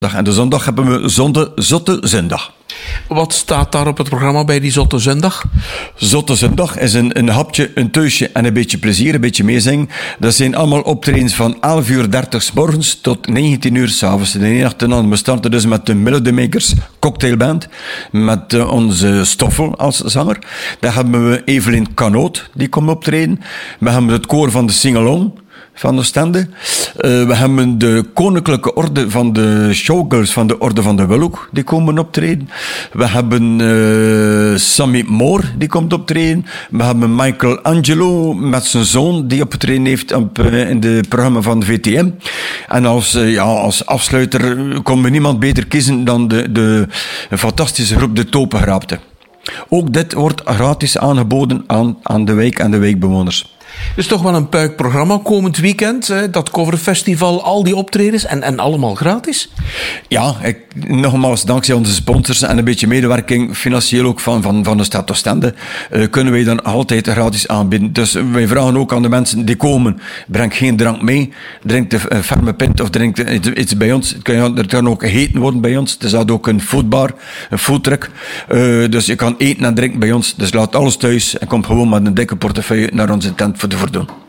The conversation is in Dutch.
maandag en de zondag hebben we Zotte Zondag. Wat staat daar op het programma bij die Zotte Zondag? Zotte Zondag is een hapje, een teusje en een beetje plezier, een beetje meezingen. Dat zijn allemaal optredens van 11:30 's morgens tot 19 uur 's avonds. De ene nacht en we starten dus met de Melody Makers cocktailband, met onze Stoffel als zanger. Dan hebben we Evelyn Canoot, die komt optreden. We hebben het koor van de Singalong van Oostende. We hebben de Koninklijke Orde van de Showgirls van de Orde van de Willehoek, die komen optreden. We hebben Sammy Moore, die komt optreden. We hebben Michael Angelo met zijn zoon, die opgetreden heeft in de programma van de VTM. En als afsluiter kon we niemand beter kiezen dan de fantastische groep De Topengraapte. Ook dit wordt gratis aangeboden aan de wijk en de wijkbewoners. Dus toch wel een puikprogramma komend weekend. Dat coverfestival, al die optredens en allemaal gratis. Ja, nogmaals, dankzij onze sponsors en een beetje medewerking, financieel ook van de stad Oostende, kunnen wij dan altijd gratis aanbieden. Dus wij vragen ook aan de mensen die komen, breng geen drank mee, drink de ferme pint of drink iets bij ons. Er kan ook gegeten worden bij ons. Er staat ook een foodbar, een foodtruck. Dus je kan eten en drinken bij ons. Dus laat alles thuis en kom gewoon met een dikke portefeuille naar onze tent voor te voldoen.